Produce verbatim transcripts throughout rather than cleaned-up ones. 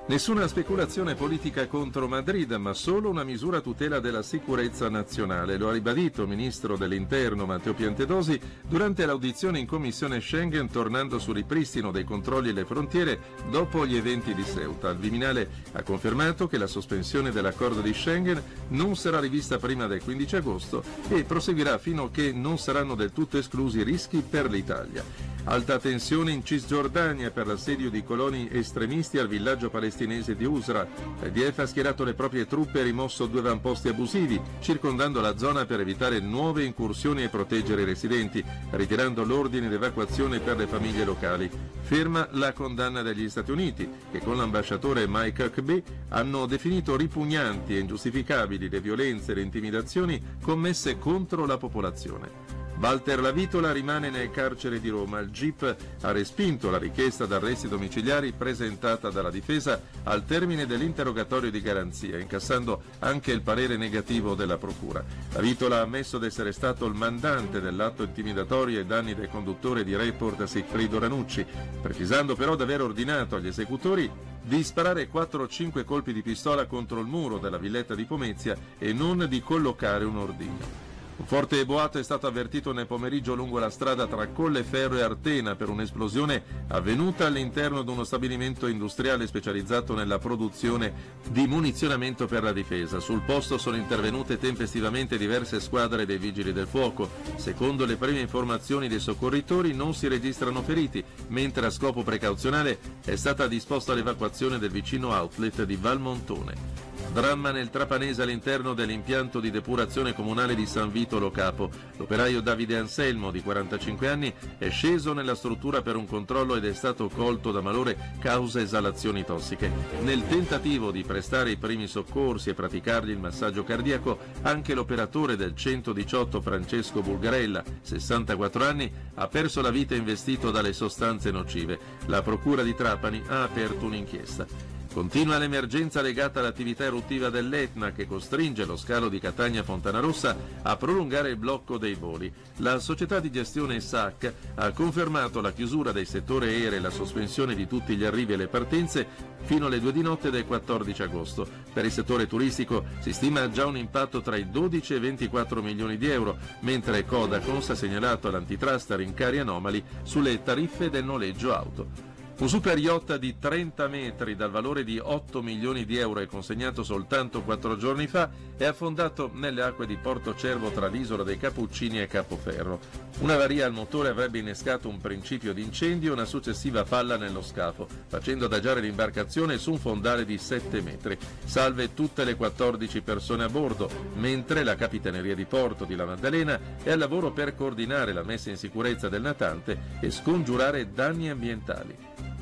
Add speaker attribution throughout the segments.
Speaker 1: Nessuna speculazione politica contro Madrid, ma solo una misura a tutela della sicurezza nazionale. Lo ha ribadito il ministro dell'Interno Matteo Piantedosi durante l'audizione in Commissione Schengen, tornando sul ripristino dei controlli alle frontiere dopo gli eventi di Ceuta. Il Viminale ha confermato che la sospensione dell'accordo di Schengen non sarà rivista prima del quindici agosto e proseguirà fino a che non saranno del tutto esclusi rischi per l'Italia. Alta tensione in Cisgiordania per l'assedio di coloni estremisti al villaggio palestinese di Usra. L'I D F ha schierato le proprie truppe e rimosso due avamposti abusivi, circondando la zona per evitare nuove incursioni e proteggere i residenti, ritirando l'ordine di evacuazione per le famiglie locali. Ferma la condanna degli Stati Uniti, che con l'ambasciatore Mike Huckabee hanno definito ripugnanti e ingiustificabili le violenze e le intimidazioni commesse contro la popolazione. Walter Lavitola rimane nel carcere di Roma. Il G I P ha respinto la richiesta d'arresti domiciliari presentata dalla difesa al termine dell'interrogatorio di garanzia, incassando anche il parere negativo della procura. Lavitola ha ammesso di essere stato il mandante dell'atto intimidatorio ai danni del conduttore di Report Sigfrido Ranucci, precisando però di aver ordinato agli esecutori di sparare quattro o cinque colpi di pistola contro il muro della villetta di Pomezia e non di collocare un ordigno. Un forte boato è stato avvertito nel pomeriggio lungo la strada tra Colleferro e Artena per un'esplosione avvenuta all'interno di uno stabilimento industriale specializzato nella produzione di munizionamento per la difesa. Sul posto sono intervenute tempestivamente diverse squadre dei vigili del fuoco. Secondo le prime informazioni dei soccorritori non si registrano feriti, mentre a scopo precauzionale è stata disposta l'evacuazione del vicino outlet di Valmontone. Dramma nel Trapanese all'interno dell'impianto di depurazione comunale di San Vito Lo Capo. L'operaio Davide Anselmo, di quarantacinque anni, è sceso nella struttura per un controllo ed è stato colto da malore causa esalazioni tossiche. Nel tentativo di prestare i primi soccorsi e praticargli il massaggio cardiaco, anche l'operatore del centodiciotto Francesco Bulgarella, sessantaquattro anni, ha perso la vita investito dalle sostanze nocive. La procura di Trapani ha aperto un'inchiesta. Continua l'emergenza legata all'attività eruttiva dell'Etna che costringe lo scalo di Catania-Fontanarossa a prolungare il blocco dei voli. La società di gestione S A C ha confermato la chiusura del settore aereo e la sospensione di tutti gli arrivi e le partenze fino alle due di notte del quattordici agosto. Per il settore turistico si stima già un impatto tra i dodici e ventiquattro milioni di euro, mentre Codacons ha segnalato all'antitrust rincari anomali sulle tariffe del noleggio auto. Un super yacht di trenta metri dal valore di otto milioni di euro e consegnato soltanto quattro giorni fa è affondato nelle acque di Porto Cervo tra l'isola dei Cappuccini e Capoferro. Una avaria al motore avrebbe innescato un principio di incendio e una successiva falla nello scafo, facendo adagiare l'imbarcazione su un fondale di sette metri. Salve tutte le quattordici persone a bordo, mentre la Capitaneria di Porto di La Maddalena è al lavoro per coordinare la messa in sicurezza del natante e scongiurare danni ambientali.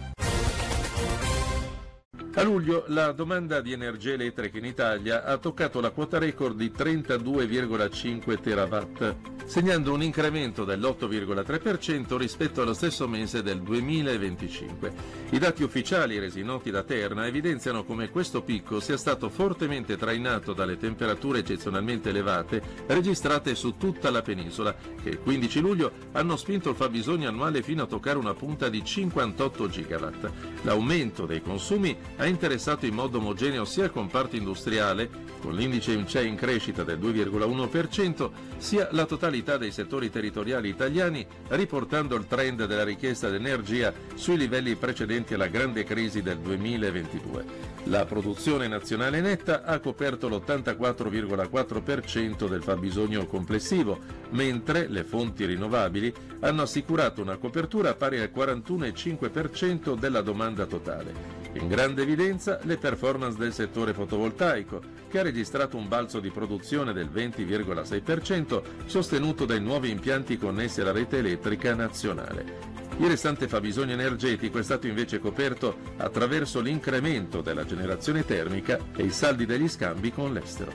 Speaker 1: A luglio la domanda di energia elettrica in Italia ha toccato la quota record di trentadue virgola cinque terawatt, segnando un incremento dell'otto virgola tre per cento rispetto allo stesso mese del duemilaventicinque. I dati ufficiali resi noti da Terna evidenziano come questo picco sia stato fortemente trainato dalle temperature eccezionalmente elevate registrate su tutta la penisola, che il quindici luglio hanno spinto il fabbisogno annuale fino a toccare una punta di cinquantotto gigawatt. L'aumento dei consumi ha interessato in modo omogeneo sia il comparto industriale, con l'indice I N C E in crescita del due virgola uno per cento, sia la totalità dei settori territoriali italiani, riportando il trend della richiesta di energia sui livelli precedenti alla grande crisi del duemilaventidue. La produzione nazionale netta ha coperto l'ottantaquattro virgola quattro per cento del fabbisogno complessivo, mentre le fonti rinnovabili hanno assicurato una copertura pari al quarantuno virgola cinque per cento della domanda totale. In grande evidenza le performance del settore fotovoltaico, che ha registrato un balzo di produzione del venti virgola sei per cento, sostenuto dai nuovi impianti connessi alla rete elettrica nazionale. Il restante fabbisogno energetico è stato invece coperto attraverso l'incremento della generazione termica e i saldi degli scambi con l'estero.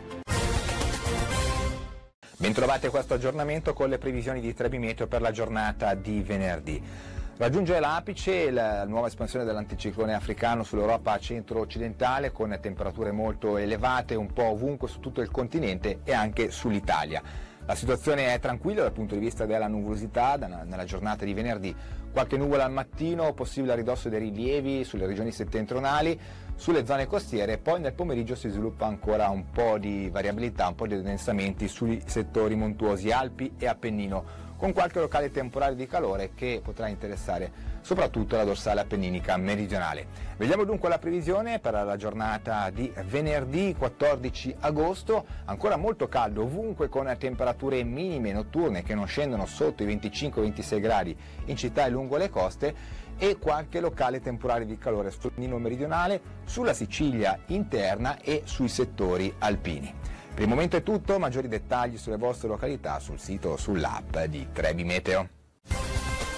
Speaker 2: Bentrovati a questo aggiornamento con le previsioni di Trebimeteo per la giornata di venerdì. Raggiunge l'apice la nuova espansione dell'anticiclone africano sull'Europa centro-occidentale con temperature molto elevate un po' ovunque su tutto il continente e anche sull'Italia. La situazione è tranquilla dal punto di vista della nuvolosità nella giornata di venerdì. Qualche nuvola al mattino, possibile a ridosso dei rilievi sulle regioni settentrionali, sulle zone costiere, poi nel pomeriggio si sviluppa ancora un po' di variabilità, un po' di addensamenti sui settori montuosi Alpi e Appennino, con qualche locale temporale di calore che potrà interessare soprattutto la dorsale appenninica meridionale. Vediamo dunque la previsione per la giornata di venerdì quattordici agosto, ancora molto caldo ovunque con temperature minime notturne che non scendono sotto i venticinque ventisei gradi in città e lungo le coste, e qualche locale temporale di calore sul Nino meridionale, sulla Sicilia interna e sui settori alpini. Per il momento è tutto, maggiori dettagli sulle vostre località sul sito o sull'app di Trebi Meteo.